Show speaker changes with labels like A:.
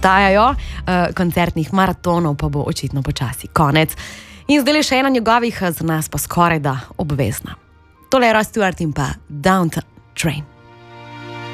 A: obstajajo, koncertnih maratonov pa bo očitno počasi konec. In zdaj le še ena njegovih, za nas pa skoraj da obvezna. Tole je Rod Stewart in pa Downtown Train.